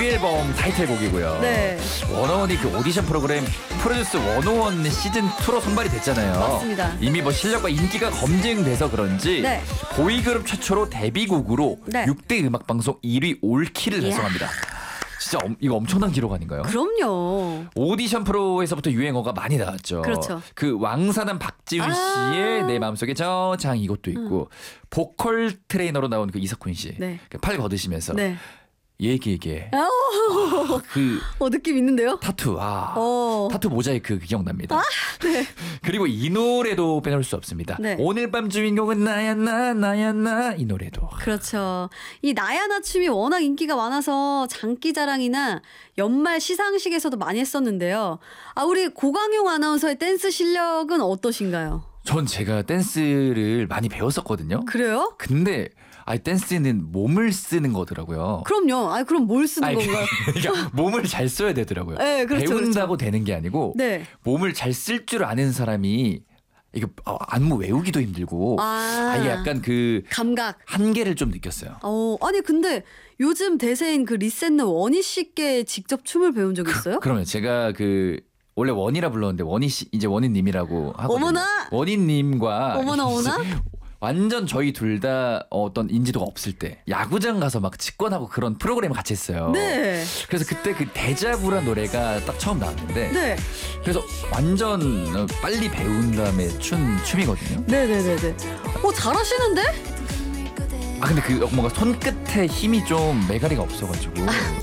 데뷔 앨범 타이틀곡이고요. 네. 워너원이 그 오디션 프로그램 프로듀스 101 시즌2로 선발이 됐잖아요. 맞습니다. 이미 뭐 실력과 인기가 검증돼서 그런지 네. 보이그룹 최초로 데뷔곡으로 네. 6대 음악방송 1위 올킬을 달성합니다. 진짜 이거 엄청난 기록 아닌가요? 그럼요. 오디션 프로에서부터 유행어가 많이 나왔죠. 그렇죠. 그 왕사남 박지훈 씨의 내 마음속에 저장 이것도 있고 보컬 트레이너로 나온 그 이석훈 씨. 네. 팔 걷으시면서 네. 얘기게 그 느낌 있는데요? 타투 타투 모자이크 기억납니다. 네. 그리고 이 노래도 빼놓을 수 없습니다. 네. 오늘 밤 주인공은 나야 나 이 노래도. 그렇죠. 이 나야나 춤이 워낙 인기가 많아서 장기자랑이나 연말 시상식에서도 많이 했었는데요. 우리 고강용 아나운서의 댄스 실력은 어떠신가요? 전 제가 댄스를 많이 배웠었거든요. 그래요? 근데 댄스는 몸을 쓰는 거더라고요. 그럼요. 그럼 뭘 쓰는 건가요? 그러니까 몸을 잘 써야 되더라고요. 네, 그렇죠, 배운다고 되는 게 아니고 네. 몸을 잘 쓸 줄 아는 사람이 이거 안무 외우기도 힘들고 이게 약간 그 감각 한계를 좀 느꼈어요. 아니 근데 요즘 대세인 그 리셋는 원희 씨께 직접 춤을 배운 적 있어요? 그러면 제가 원래 원이라 불렀는데 원희 씨 이제 원희님이라고 하거든요. 어머나! 원희님과 어머나. 완전 저희 둘 다 어떤 인지도가 없을 때 야구장 가서 막 직관하고 그런 프로그램을 같이 했어요. 네. 그래서 그때 그 데자부란 노래가 딱 처음 나왔는데 네. 그래서 완전 빨리 배운 다음에 춤이거든요. 네네네네. 잘하시는데? 근데 그 뭔가 손끝에 힘이 좀 매가리가 없어가지고.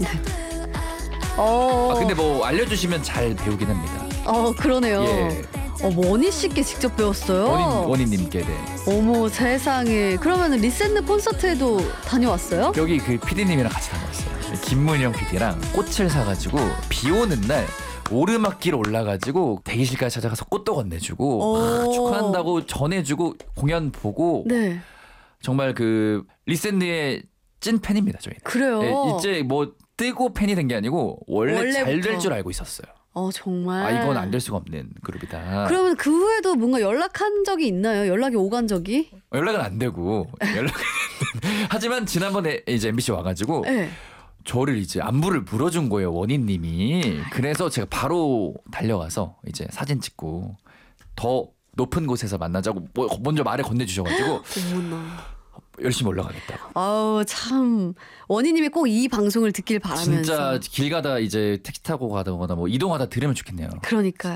근데 뭐 알려주시면 잘 배우긴 합니다. 그러네요. 예. 원희 씨께 직접 배웠어요? 원희님께. 네. 어머 세상에. 그러면 리셋느 콘서트에도 다녀왔어요? 여기 그 PD님이랑 같이 다녔어요. 김문영 PD랑 꽃을 사가지고 비 오는 날 오르막길 올라가지고 대기실까지 찾아가서 꽃도 건네주고 축하한다고 전해주고 공연 보고 네. 정말 그 리셋느의 찐 팬입니다 저희는. 그래요? 네, 이제 뭐 뜨고 팬이 된 게 아니고 원래 잘 될 줄 알고 있었어요. 정말. 이건 안 될 수가 없는 그룹이다. 그러면 그 후에도 뭔가 연락한 적이 있나요? 연락이 오간 적이? 연락은 안 되고 하지만 지난번에 이제 MBC 와가지고 네. 저를 이제 안부를 물어준 거예요 원희님이. 그래서 제가 바로 달려가서 이제 사진 찍고 더 높은 곳에서 만나자고 먼저 말을 건네주셔가지고 열심히 올라가겠다고. 참 원희님이 꼭 이 방송을 듣길 바라면서 진짜 길 가다 이제 택시 타고 가거나 뭐 이동하다 들으면 좋겠네요. 그러니까요.